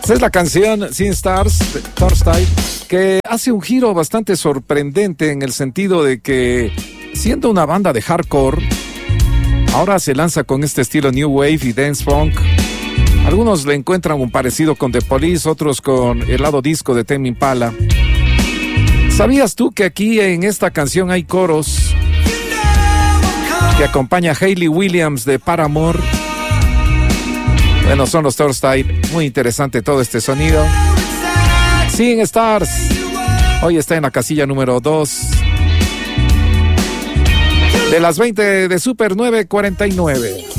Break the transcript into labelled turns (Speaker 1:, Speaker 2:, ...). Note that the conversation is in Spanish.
Speaker 1: Esta es la canción Seeing Stars de Thorstein, que hace un giro bastante sorprendente en el sentido de que, siendo una banda de hardcore, ahora se lanza con este estilo New Wave y Dance Funk. Algunos le encuentran un parecido con The Police, otros con el lado disco de Tame Impala. ¿Sabías tú que aquí en esta canción hay coros que acompaña a Hayley Williams de Paramore? Bueno, son los Thorstein. Muy interesante todo este sonido. Seeing Stars. Hoy está en la casilla número 2 de las 20 de Super 949.